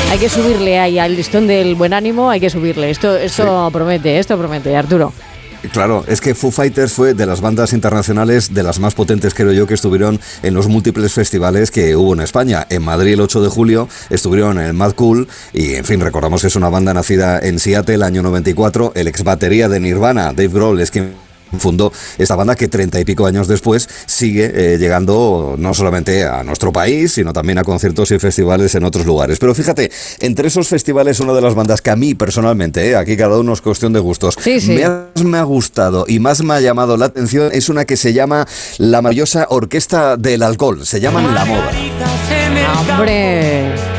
Hay que subirle ahí al listón del buen ánimo, hay que subirle. Esto sí. promete, Arturo. Claro, es que Foo Fighters fue de las bandas internacionales de las más potentes, creo yo, que estuvieron en los múltiples festivales que hubo en España. En Madrid el 8 de julio estuvieron en el Mad Cool y, en fin, recordamos que es una banda nacida en Seattle, año 94. El ex batería de Nirvana, Dave Grohl, es quien fundó esta banda que 30 y pico años después sigue llegando no solamente a nuestro país, sino también a conciertos y festivales en otros lugares. Pero fíjate, entre esos festivales, una de las bandas que a mí personalmente, aquí cada uno es cuestión de gustos, sí. me ha gustado y más me ha llamado la atención, es una que se llama la maravillosa Orquesta del Alcohol, se llaman La Moda. ¡Hombre!